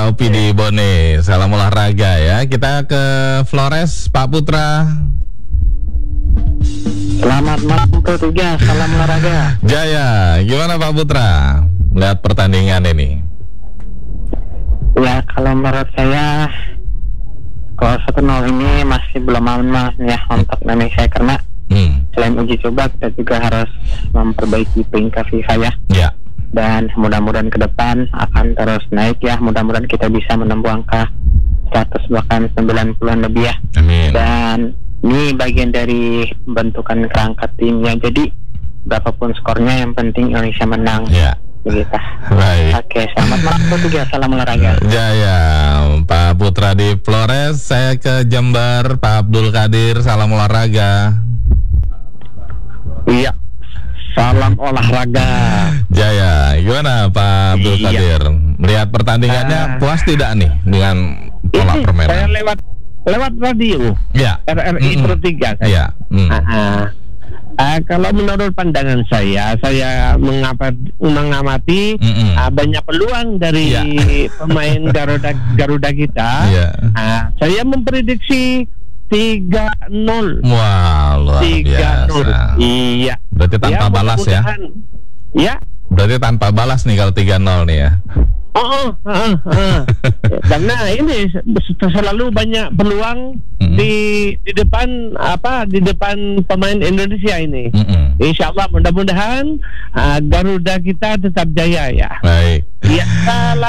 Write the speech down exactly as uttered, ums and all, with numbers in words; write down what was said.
Opi di Bone. Salam olahraga ya. Kita ke Flores, Pak Putra. Selamat malam Putra, salam olahraga. Jaya, gimana Pak Putra melihat pertandingan ini? Ya, kalau menurut saya kalau satu nol ini masih belum aman ya untuk Indonesia, karena hmm. selain uji coba kita juga harus memperbaiki peringkat FIFA ya. Ya. Dan mudah-mudahan ke depan akan terus naik ya. Mudah-mudahan kita bisa menembus angka seratus bahkan sembilan puluhan lebih ya. Amin. Dan ini bagian dari pembentukan kerangka timnya. Jadi berapapun skornya yang penting Indonesia menang. Ya. Begitu. Baik. Oke, selamat malam juga. Salam olahraga. Jaya, Pak Putra di Flores. Saya ke Jember, Pak Abdul Qadir. Salam olahraga. Iya. Salam olahraga. Jaya, gimana Pak Abdul Qadir? Melihat pertandingannya uh, puas tidak nih dengan pola ini permainan? Saya lewat lewat radio. Ya. R R I Mm-mm. Pro tiga. Ya. Mm. Uh, uh, uh, kalau menurut pandangan saya, saya mengamati, mengamati uh, banyak peluang dari ya. pemain Garuda Garuda kita. Ya. Uh, saya memprediksi tiga nol. Wah, luar tiga nol. biasa. Iya. Berarti tanpa ya, balas ya? Ya. Berarti tanpa balas nih kalau tiga nol nih ya. Oh, oh, oh, oh. Karena ini selalu banyak peluang mm-hmm. di di depan apa di depan pemain Indonesia ini. Mm-hmm. Insya Allah mudah-mudahan uh, Garuda kita tetap jaya ya. Baik. Ya, salam.